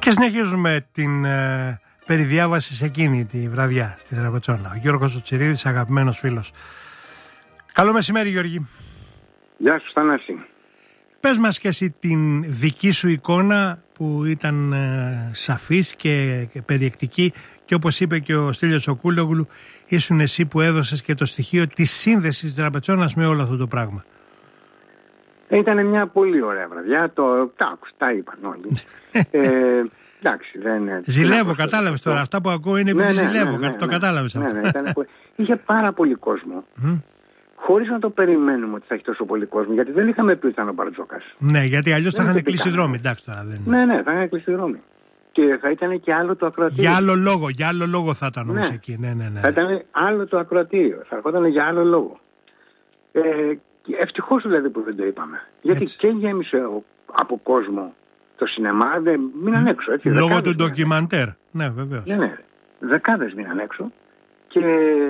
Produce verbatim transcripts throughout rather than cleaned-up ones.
Και συνεχίζουμε την ε, περιδιάβαση σε εκείνη τη βραδιά στη Δραπετσόνα. Ο Γιώργος ο Τσιρίδης, αγαπημένος φίλος. Καλό μεσημέρι, Γιώργη. Γεια σου, Θανάση. Πες μας και εσύ την δική σου εικόνα που ήταν ε, σαφής και, και περιεκτική, και όπως είπε και ο Στέλιος ο Κούλογλου, ήσουν εσύ που έδωσες και το στοιχείο της σύνδεσης Δραπετσόνας με όλο αυτό το πράγμα. Ήταν μια πολύ ωραία βραδιά, το τα, τα είπαν όλοι. ε, εντάξει, δεν... Ζηλεύω, κατάλαβες τώρα, αυτά που ακούω είναι επειδή ναι, ναι, ζηλεύω, ναι, ναι, το ναι, κατάλαβες ναι, αυτό. Ναι, ήταν, είχε πάρα πολύ κόσμο. Mm. Χωρίς να το περιμένουμε ότι θα έχει τόσο πολύ κόσμο, γιατί δεν είχαμε πει ότι ήταν ο Μπαρτζόκας. Ναι, γιατί αλλιώς θα είχαν κλείσει δρόμοι, εντάξει τώρα. Δεν... Ναι, ναι, θα είχαν κλείσει δρόμοι. Και θα ήταν και άλλο το ακροατήριο. Για άλλο λόγο, για άλλο λόγο θα ήταν όμως ναι. εκεί. Ναι, ναι, ναι. Θα ήταν άλλο το ακροατήριο, θα ερχόταν για άλλο λόγο. Ε, ευτυχώς δηλαδή που δεν το είπαμε. Γιατί έτσι. Και γέμισε από κόσμο το σινεμά, δεν μείναν έξω. Έτσι, λόγω του ντοκιμαντέρ. Ναι, βεβαίως. Ναι, ναι. Δεκάδες μείναν έξω. Και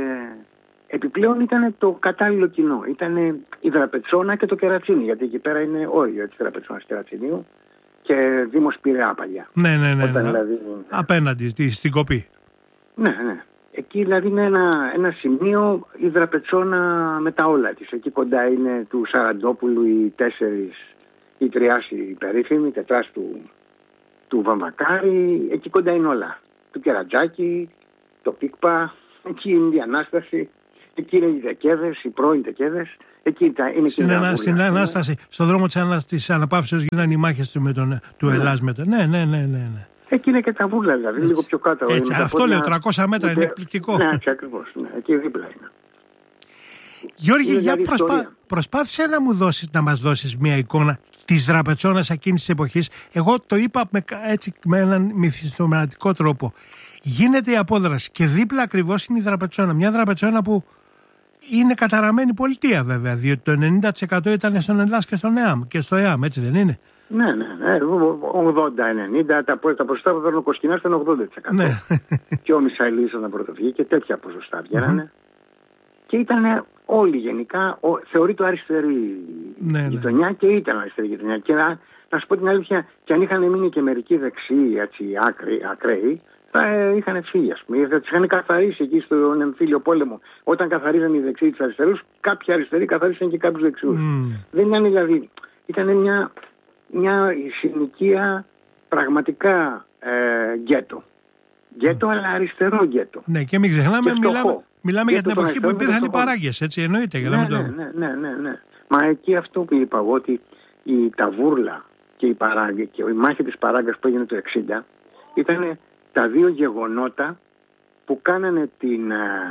επιπλέον ήταν το κατάλληλο κοινό. Ήταν η Δραπετσόνα και το Κερατσίνι. Γιατί εκεί πέρα είναι όριο της Δραπετσόνας Κερατσινίου και Δήμος Πειραιά παλιά. Ναι, ναι, ναι. Όταν, ναι. Δηλαδή, απέναντι στην κοπή. Ναι, ναι. Εκεί δηλαδή είναι ένα, ένα σημείο η Δραπετσόνα με τα όλα της. Εκεί κοντά είναι του Σαραντόπουλου οι τέσσερις, η Τριάση η περίφημη, τετράς του, του Βαμβακάρη. Εκεί κοντά είναι όλα. Του Κερατζάκη, το Πίκπα, εκεί είναι η Ανάσταση, εκεί είναι οι Δεκέδες, οι πρώην Δεκέδες. Εκεί είναι στην, ανα, στην Ανάσταση, στον δρόμο της, της Αναπαύσεως γίνανε οι μάχες του, με τον, του ναι. Ελλάς μετά. Ναι, ναι, ναι, ναι, ναι. Εκεί είναι και τα Βούλα, δηλαδή, έτσι. Λίγο πιο κάτω. Έτσι, αυτό λέω, τριακόσια μέτρα ούτε... είναι εκπληκτικό. Ναι, έτσι ακριβώς. Ναι, εκεί δίπλα είναι. Γιώργη, είναι για δηλαδή προσπά... προσπάθησε να μου δώσεις, να μας δώσεις μια εικόνα της Δραπετσόνας εκείνης της εποχής. Εγώ το είπα με, έτσι, με έναν μυθιστομηματικό τρόπο. Γίνεται η απόδραση και δίπλα ακριβώς είναι η Δραπετσόνα. Μια Δραπετσόνα που είναι καταραμένη πολιτεία βέβαια, διότι το ενενήντα τοις εκατό ήταν στον Ελλάς και στον ΕΑΜ και στο ΕΑΜ, έτσι δεν είναι? Ναι, ναι, ναι, ογδόντα ενενήντα, τα ποσοστά που παίρνουν ο Κοσκινάς ήταν ογδόντα τοις εκατό. Ναι. Και ο Μισαηλής όταν πρωτοβγήκε και τέτοια ποσοστά βγαίνανε. Mm-hmm. Και ήταν όλοι γενικά, ο, θεωρείται αριστερή ναι, γειτονιά ναι. Και ήταν αριστερή γειτονιά. Και να, να σου πω την αλήθεια, και αν είχαν μείνει και μερικοί δεξιοί, έτσι, άκρη, ακραίοι, θα ε, είχαν φύγει, ας πούμε. Θα τις είχαν καθαρίσει εκεί στον εμφύλιο πόλεμο. Όταν καθαρίζαν οι δεξιοί τους αριστερούς, κάποιοι αριστεροί καθαρίσαν και κάποιους δεξιούς. Mm. Δεν ήταν δηλαδή, ήταν μια... μια συνοικία πραγματικά ε, γκέτο. Γκέτο, mm. αλλά αριστερό γκέτο. Ναι, και μην ξεχνάμε, μιλάμε, μιλάμε για την εποχή που υπήρχαν οι παράγκες, έτσι εννοείται. Ναι, ναι, το... ναι, ναι, ναι, ναι. Μα εκεί αυτό που είπα εγώ, ότι η, τα βούρλα και η παράγκα και η μάχη της παράγκας που έγινε το εξήντα ήταν τα δύο γεγονότα που κάνανε την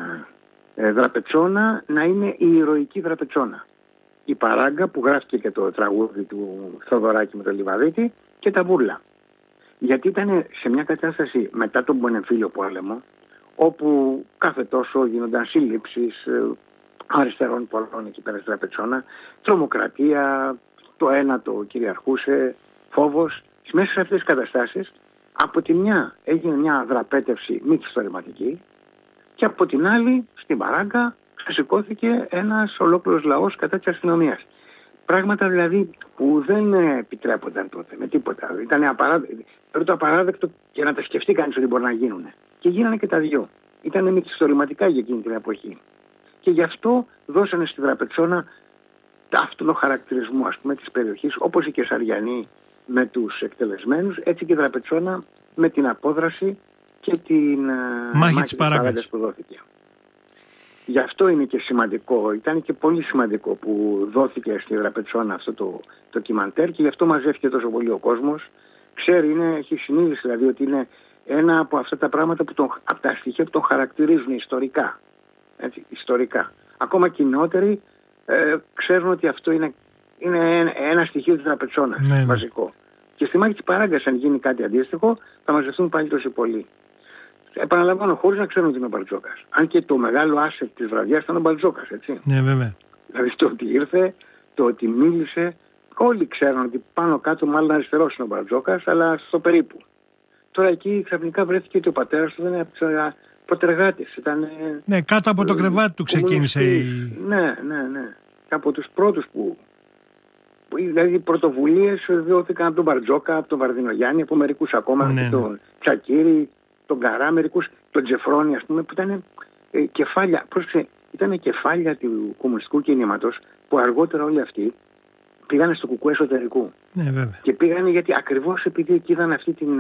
ε, Δραπετσόνα να είναι η ηρωική Δραπετσόνα. Η παράγκα που γράφτηκε και το τραγούδι του Θοδωράκη με τον Λιβαδίτη και τα βούρλα. Γιατί ήταν σε μια κατάσταση μετά τον Πονεμφύλιο πόλεμο, όπου κάθε τόσο γίνονταν σύλληψεις αριστερών πολλών εκεί πέρα στη Δραπετσόνα, τρομοκρατία, το ένα το κυριαρχούσε, φόβος. Μέσα σε αυτές τις καταστάσεις, από τη μια έγινε μια δραπέτευση μυθιστορηματική και από την άλλη στην παράγκα σηκώθηκε ένας ολόκληρος λαός κατά της αστυνομίας. Πράγματα δηλαδή που δεν επιτρέπονταν τότε με τίποτα. Ήταν απαράδεκτο, το απαράδεκτο και να τα σκεφτεί κανείς ότι μπορεί να γίνουν. Και γίνανε και τα δυο. Ήταν μυθιστορηματικά για εκείνη την εποχή. Και γι' αυτό δώσανε στη Δραπετσόνα αυτόν τον χαρακτηρισμό, ας πούμε, της περιοχής, όπως η Κεσαριανή με τους εκτελεσμένους, έτσι και η Δραπετσόνα με την απόδραση και την μάχη της παράγκας που δόθηκε. Γι' αυτό είναι και σημαντικό, ήταν και πολύ σημαντικό που δόθηκε στη Δραπετσόνα αυτό το ντοκιμαντέρ και γι' αυτό μαζεύτηκε τόσο πολύ ο κόσμος. Ξέρει, είναι, έχει συνείδηση δηλαδή ότι είναι ένα από αυτά τα πράγματα, που τον, από τα στοιχεία που τον χαρακτηρίζουν ιστορικά. Έτσι, ιστορικά. Ακόμα και οι νεότεροι ε, ξέρουν ότι αυτό είναι, είναι ένα, ένα στοιχείο της Δραπετσόνας, ναι, βασικό. Ναι. Και στη μάχη της παράγκας, αν γίνει κάτι αντίστοιχο, θα μαζευτούν πάλι τόσοι πολλοί. Επαναλαμβάνω, χωρίς να ξέρουν ότι είναι ο Μπαρτζόκας. Αν και το μεγάλο asset της βραδιάς ήταν ο Μπαρτζόκας, έτσι. Ναι, βέβαια. Δηλαδή το ότι ήρθε, το ότι μίλησε, όλοι ξέρουν ότι πάνω κάτω μάλλον αριστερός είναι ο Μπαρτζόκας, αλλά στο περίπου. Τώρα εκεί ξαφνικά βρέθηκε ότι ο πατέρας του δεν είναι από τους προτεργάτες. Ήταν, ναι, κάτω από το κρεβάτι του ξεκίνησε η... Ναι, ναι, ναι. Από τους πρώτους που, δηλαδή πρωτοβουλίες δόθηκαν από τον Μπαρτζόκα, από τον Βαρδινογιάννη, από μερικούς ακόμα, ναι, ναι. τον Τσακίρη, τον Καρά, μερικούς, τον Τζεφρόνι, ας πούμε, που ήταν ε, κεφάλια, πρόσεξε, ήταν κεφάλια του κομμουνιστικού κινήματος που αργότερα όλοι αυτοί πήγανε στο κουκουέ εσωτερικού. Ναι, βέβαια. Και πήγανε γιατί ακριβώς επειδή εκεί είδαν αυτή την,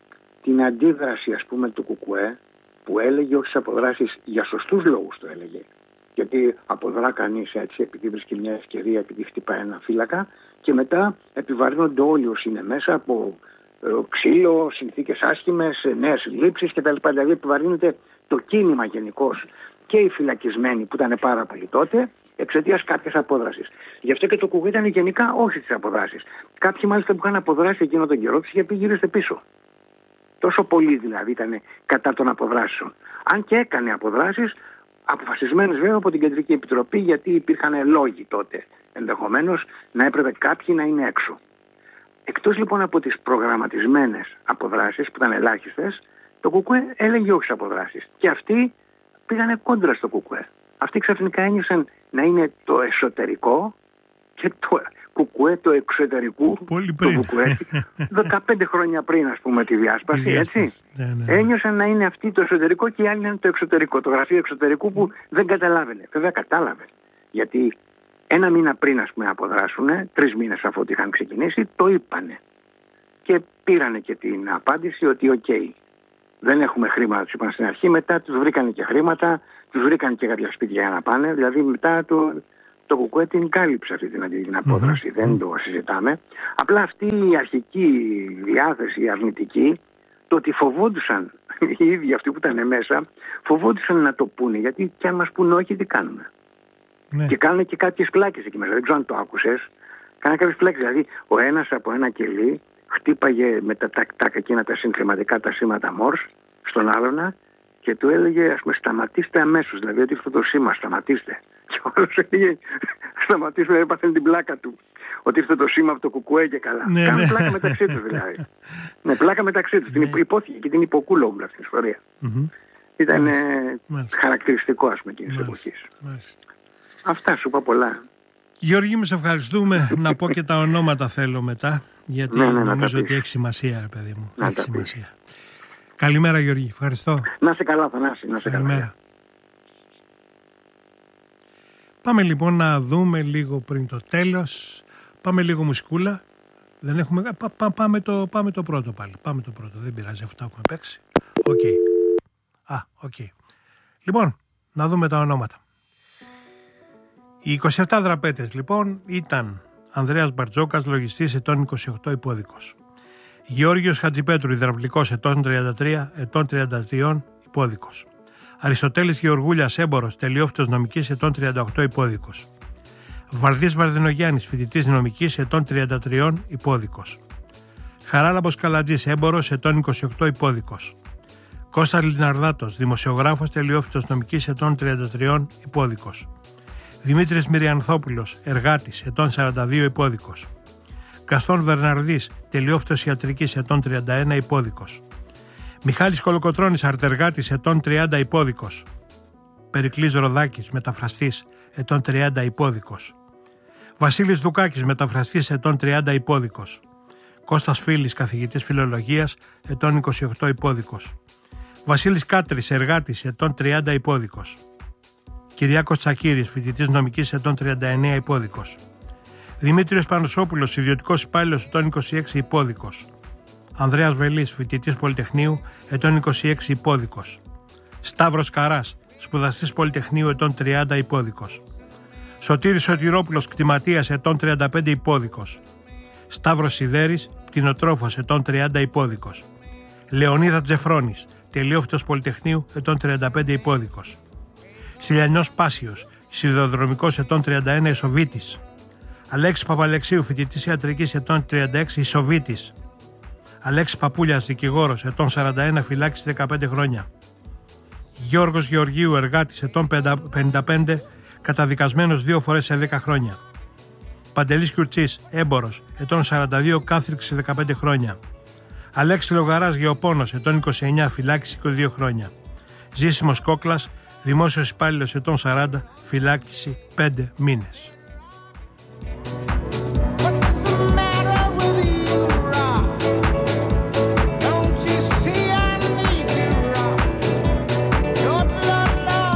την αντίδραση, ας πούμε, του κουκουέ, που έλεγε όχι στις αποδράσεις για σωστούς λόγους το έλεγε. Γιατί αποδρά κανείς έτσι επειδή βρίσκει μια ευκαιρία, επειδή χτυπάει ένα φύλακα, και μετά επιβαρύνονται όλοι όσοι είναι μέσα από ε, ξύλο, συνθήκες άσχημες, νέες λήψεις κτλ. Δηλαδή επιβαρύνεται το κίνημα γενικώς και οι φυλακισμένοι που ήταν πάρα πολλοί τότε εξαιτίας κάποιες απόδρασης. Γι' αυτό και το κουκουέ ήταν γενικά όχι στις αποδράσεις. Κάποιοι μάλιστα που είχαν αποδράσει εκείνο τον καιρό τους είχε πει γυρίστε πίσω. Τόσο πολύ δηλαδή ήταν κατά των αποδράσεων. Αν και έκανε αποδράσεις, αποφασισμένες βέβαια από την Κεντρική Επιτροπή, γιατί υπήρχαν λόγοι τότε ενδεχομένως να έπρεπε κάποιοι να είναι έξω. Εκτός λοιπόν από τις προγραμματισμένες αποδράσεις που ήταν ελάχιστες, το κουκουέ έλεγε όχι στις αποδράσεις. Και αυτοί πήγανε κόντρα στο κουκουέ. Αυτοί ξαφνικά ένιωσαν να είναι το εσωτερικό και το κουκουέ το εξωτερικού. Πολύ πριν. Το κουκουέ, δεκαπέντε χρόνια πριν, ας πούμε, τη διάσπαση, τη διάσπαση έτσι. Ναι, ναι, ναι. Ένιωσαν να είναι αυτοί το εσωτερικό και οι άλλοι είναι το εξωτερικό. Το γραφείο εξωτερικού που δεν καταλάβαινε. Βέβαια κατάλαβε. Γιατί ένα μήνα πριν, ας πούμε, αποδράσουνε, τρεις μήνες αφού ότι είχαν ξεκινήσει, το είπανε. Και πήρανε και την απάντηση ότι οκ, okay, δεν έχουμε χρήματα, τους είπαν στην αρχή. Μετά τους βρήκανε και χρήματα, τους βρήκανε και κάποια σπίτια για να πάνε. Δηλαδή μετά το, το κουκουέ την κάλυψε αυτή την, την απόδραση. Mm-hmm. Δεν το συζητάμε. Απλά αυτή η αρχική διάθεση, η αρνητική, το ότι φοβόντουσαν οι ίδιοι αυτοί που ήταν μέσα, φοβόντουσαν να το πούνε. Γιατί κι αν μας πούνε όχι, τι κάνουμε. Ναι. Και κάνουν και κάποιες πλάκες εκεί μέσα. Δεν ξέρω αν το άκουσες. Κάνανε κάποιες πλάκες. Δηλαδή ο ένας από ένα κελί χτύπαγε με τα τάκ-τάκ εκείνα τα συγχρηματικά τα σήματα Μόρς στον άλλονα και του έλεγε, ας πούμε, σταματήστε αμέσως. Δηλαδή ότι αυτό το σήμα, σταματήστε. Και ο άλλος έλεγε, σταματήστε, έπαθεν την πλάκα του. Ότι αυτό το σήμα από το κουκουέ και καλά. Ναι, Κάνουν ναι. πλάκα μεταξύ τους δηλαδή. Ναι, πλάκα μεταξύ τους. Ναι. Την υπόθηκε και την υποκούλογλου αυτή την ιστορία. Mm-hmm. Ήταν Μάλιστα. χαρακτηριστικό, ας πούμε, εκείνης της εποχής. Αυτά σου είπα πολλά. Γιώργη, μου σε ευχαριστούμε. Να πω και τα ονόματα θέλω μετά, γιατί ναι, ναι, νομίζω ότι έχει σημασία, ρε παιδί μου. Να έχει σημασία. Καλημέρα, Γιώργη. Ευχαριστώ. Να σε καλά, Θανάση. Να σε Καλημέρα. καλά. Πάμε λοιπόν να δούμε λίγο πριν το τέλος. Πάμε λίγο μουσικούλα. Δεν έχουμε... Πά, πά, πάμε, το, πάμε το πρώτο πάλι. Πάμε το πρώτο. Δεν πειράζει, αυτό έχουμε παίξει. Οκ. Okay. Α, οκ. Okay. Λοιπόν, να δούμε τα ονόματα. Οι είκοσι επτά δραπέτες λοιπόν ήταν Ανδρέας Μπαρτζόκας, λογιστής, ετών είκοσι οκτώ, υπόδικος. Γεώργιος Χατζηπέτρου, υδραυλικός, ετών τριάντα τρία, ετών τριάντα τρία, υπόδικος. Αριστοτέλης Γεωργούλιας, έμπορος, τελειόφυτος νομικής, ετών τριάντα οκτώ, υπόδικος. Βαρδής Βαρδινογιάννης, φοιτητής νομικής, ετών τριάντα τρία, υπόδικος. Χαράλαμπος Καλατζής, έμπορος, ετών είκοσι οκτώ, υπόδικος. Κώστας Λιναρδάτος, δημοσιογράφος, τελειόφυτος νομικής, ετών τριάντα τρία, υπόδικος. Δημήτρης Μυριανθόπουλος, εργάτης, ετών σαράντα δύο, υπόδικος. Γκαστόν Βερναρδής, τελειόφυτος ιατρικής, ετών τριάντα ένα, υπόδικος. Μιχάλης Κολοκοτρώνης, αρτεργάτης, ετών τριάντα, υπόδικος. Περικλής Ροδάκης, μεταφραστής, ετών τριάντα, υπόδικος. Βασίλης Δουκάκης, μεταφραστής, ετών τριάντα, υπόδικος. Κώστας Φίλης, καθηγητής φιλολογίας, ετών είκοσι οκτώ, υπόδικος. Βασίλης Κάτρης, εργάτης, ετών τριάντα, υπόδικος. Κυριάκος Τσακίρης, φοιτητής νομικής, ετών τριάντα εννέα, υπόδικος. Δημήτριος Πανωσόπουλος, ιδιωτικός υπάλληλος, ετών είκοσι έξι, υπόδικος. Ανδρέας Βελής, φοιτητής Πολυτεχνείου, ετών είκοσι έξι, υπόδικος. Σταύρος Καράς, σπουδαστής Πολυτεχνείου, ετών τριάντα, υπόδικος. Σωτήρης Σωτηρόπουλος, κτηματίας, ετών τριάντα πέντε, υπόδικος. Σταύρος Σιδέρης, κτηνοτρόφος, ετών τριάντα, υπόδικος. Λεωνίδα Τζεφρόνης, τελειόφυτος Πολυτεχνείου, ετών τριάντα πέντε, υπόδικος. Σιλιανός Πάσιος, σιδηροδρομικός, ετών τριάντα ένα, ισοβήτης. Αλέξης Παπαλεξίου, φοιτητής ιατρικής, ετών τριάντα έξι, ισοβήτης. Αλέξης Παπούλιας, δικηγόρος, ετών σαράντα ένα, φυλάκιση δεκαπέντε χρόνια. Γιώργος Γεωργίου, εργάτης, ετών πενήντα πέντε, καταδικασμένος δύο φορές σε δέκα χρόνια. Παντελής Κιουρτσής, έμπορος, ετών σαράντα δύο, κάθριξη δεκαπέντε χρόνια. Αλέξης Λογαράς, γεωπόνος, ετών είκοσι εννέα, φυλάκιση είκοσι δύο χρόνια. Ζήσιμος Κόκλας, δημόσιος υπάλληλος, ετών σαράντα, φυλάκιση πέντε μήνες.